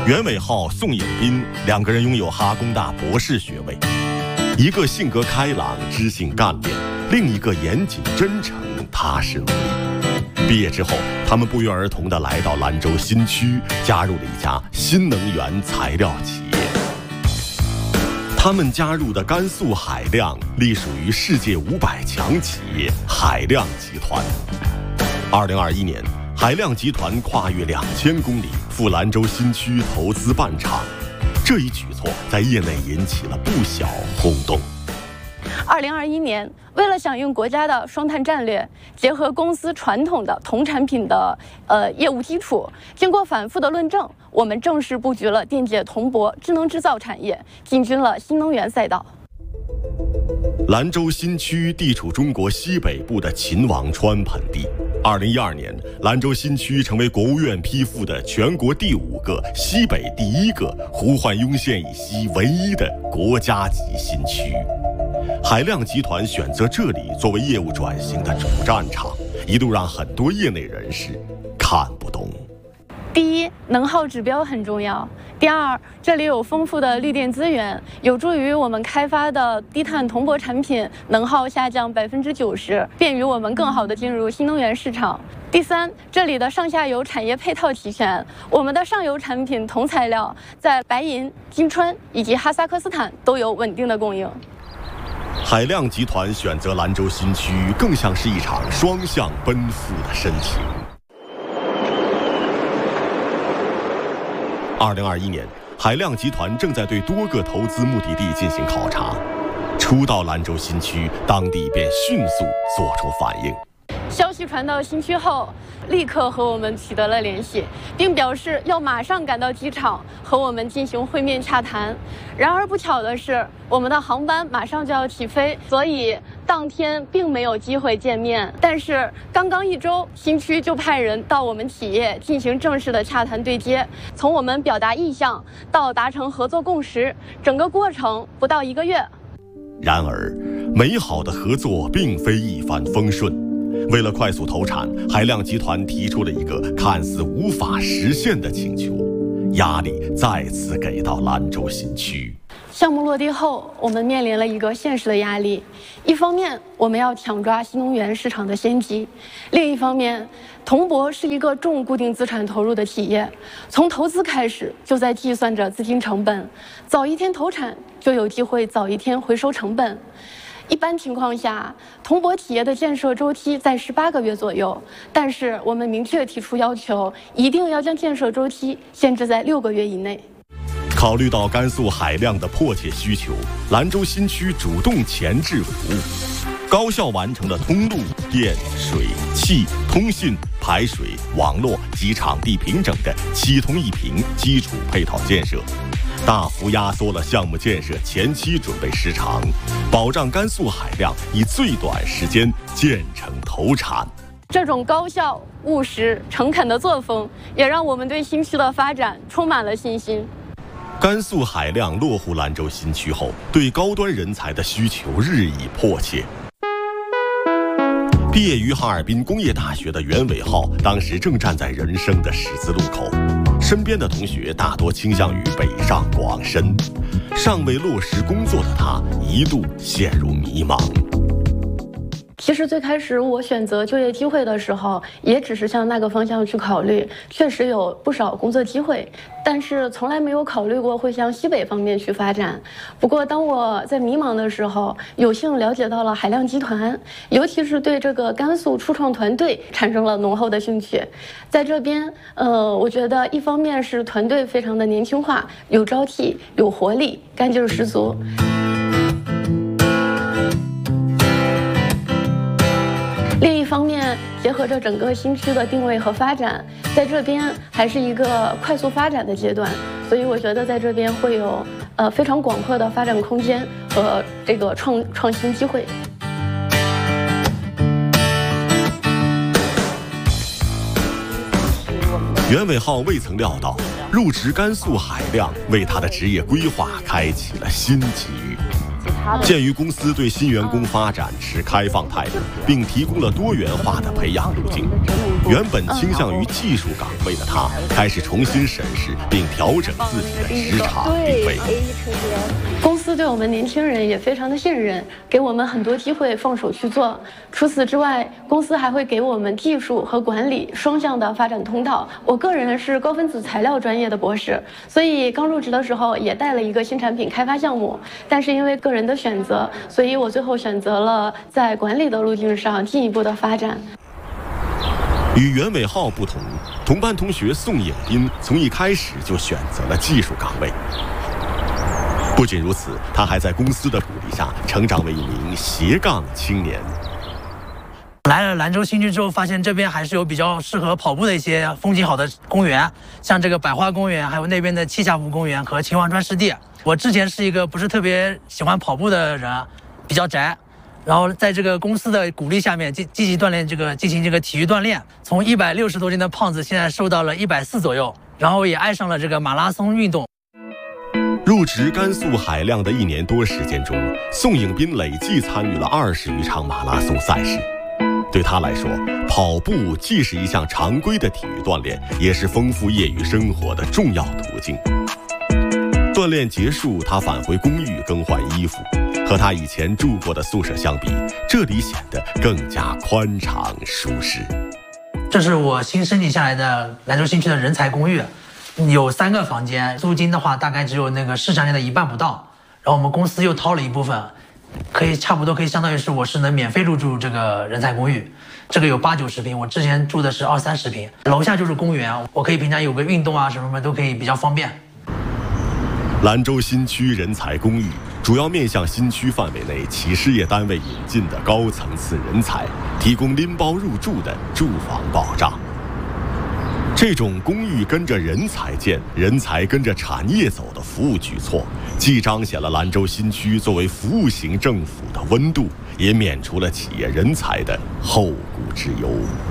袁伟浩、宋颖斌两个人拥有哈工大博士学位，一个性格开朗、知性干练，另一个严谨真诚、踏实努力。毕业之后，他们不约而同地来到兰州新区，加入了一家新能源材料企业。他们加入的甘肃海亮隶属于世界500强企业海亮集团。2021年，海亮集团跨越2000公里赴兰州新区投资办厂，这一举措在业内引起了不小轰动。 2021年，为了响应国家的双碳战略，结合公司传统的同产品的业务基础，经过反复的论证，我们正式布局了电解铜箔智能制造产业，进军了新能源赛道。 兰州新区地处中国西北部的秦王川盆地。2012年，兰州新区成为国务院批复的全国第5个、西北第1个、呼唤雍县以西唯一的国家级新区。海亮集团选择这里作为业务转型的主战场，一度让很多业内人士看不懂。 第一，能耗指标很重要。第二，这里有丰富的绿电资源，有助于我们开发的低碳铜箔产品能耗下降90%，便于我们更好地进入新能源市场。第三，这里的上下游产业配套齐全，我们的上游产品铜材料在白银、金川以及哈萨克斯坦都有稳定的供应。 海亮集团选择兰州新区，更像是一场双向奔赴的申请。2021年，海亮集团正在对多个投资目的地进行考察。初到兰州新区，当地便迅速做出反应。 消息传到新区后，立刻和我们取得了联系，并表示要马上赶到机场和我们进行会面洽谈。然而不巧的是，我们的航班马上就要起飞，所以当天并没有机会见面。但是刚刚1周，新区就派人到我们企业进行正式的洽谈对接，从我们表达意向到达成合作共识，整个过程不到1个月。 然而，美好的合作并非一帆风顺。为了快速投产，海亮集团提出了一个看似无法实现的请求，压力再次给到兰州新区。 项目落地后，我们面临了一个现实的压力。一方面，我们要抢抓新能源市场的先机；另一方面，铜箔是一个重固定资产投入的企业，从投资开始就在计算着资金成本，早一天投产就有机会早一天回收成本。一般情况下，铜箔企业的建设周期在18个月左右，但是我们明确提出要求，一定要将建设周期限制在6个月以内。 考虑到甘肃海亮的迫切需求，兰州新区主动前置服务，高效完成了通路、电、水、气、通信、排水、网络及场地平整的7通1平基础配套建设，大幅压缩了项目建设前期准备时长，保障甘肃海亮以最短时间建成投产。 这种高效、务实、诚恳的作风，也让我们对新区的发展充满了信心。 甘肃海亮落户兰州新区后，对高端人才的需求日益迫切。毕业于哈尔滨工业大学的袁伟浩，当时正站在人生的十字路口，身边的同学大多倾向于北上广深，尚未落实工作的他一度陷入迷茫。 其实最开始我选择就业机会的时候，也只是向那个方向去考虑，确实有不少工作机会，但是从来没有考虑过会向西北方面去发展。不过当我在迷茫的时候，有幸了解到了海亮集团，尤其是对这个甘肃初创团队产生了浓厚的兴趣。在这边，我觉得一方面是团队非常的年轻化，有朝气，有活力，干劲儿十足。另一方面，结合着整个新区的定位和发展，在这边还是一个快速发展的阶段，所以我觉得在这边会有非常广阔的发展空间和这个创新机会。 袁伟浩未曾料到，入职甘肃海亮为他的职业规划开启了新机遇。 鉴于公司对新员工发展持开放态度，并提供了多元化的培养路径，原本倾向于技术岗位的他，开始重新审视并调整自己的职场定位。 公司对我们年轻人也非常的信任，给我们很多机会放手去做。除此之外，公司还会给我们技术和管理双向的发展通道。我个人是高分子材料专业的博士，所以刚入职的时候也带了一个新产品开发项目，但是因为个人的选择，所以我最后选择了在管理的路径上进一步的发展。 与袁伟浩不同，同班同学宋颖斌从一开始就选择了技术岗位。不仅如此，他还在公司的鼓励下成长为一名斜杠青年。 来了兰州新区之后，发现这边还是有比较适合跑步的一些风景好的公园，像这个百花公园，还有那边的栖霞湖公园和秦皇川湿地。我之前是一个不是特别喜欢跑步的人，比较宅，然后在这个公司的鼓励下面，积极锻炼进行这个体育锻炼，从160多斤的胖子现在瘦到了140左右，然后也爱上了这个马拉松运动。 入职甘肃海量的1年多时间中，宋颖斌累计参与了20余场马拉松赛事。对他来说，跑步既是一项常规的体育锻炼，也是丰富业余生活的重要途径。锻炼结束，他返回公寓更换衣服，和他以前住过的宿舍相比，这里显得更加宽敞舒适。 这是我新申请下来的兰州新区的人才公寓，有3个房间，租金的话大概只有那个市场价的1半不到，然后我们公司又掏了一部分，差不多可以相当于是我是能免费入住这个人才公寓。这个有8、90平，我之前住的是20、30平，楼下就是公园，我可以平常有个运动啊什么都可以比较方便。 兰州新区人才公寓主要面向新区范围内企事业单位引进的高层次人才，提供拎包入住的住房保障。这种公寓跟着人才建，人才跟着产业走的服务举措，既彰显了兰州新区作为服务型政府的温度，也免除了企业人才的后顾之忧。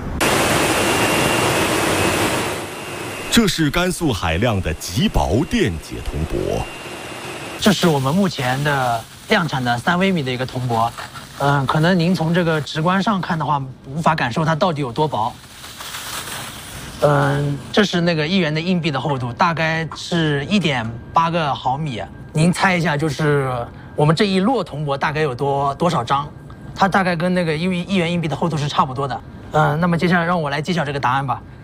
这是甘肃海量的极薄电解铜箔， 这是我们目前的量产的3微米的一个铜箔。可能您从这个直观上看的话，无法感受它到底有多薄。这是那个1元的硬币的厚度，大概是1.8个毫米。您猜一下，就是我们这一摞铜箔大概有多少张？它大概跟那个1元硬币的厚度是差不多的。那么接下来让我来揭晓这个答案吧。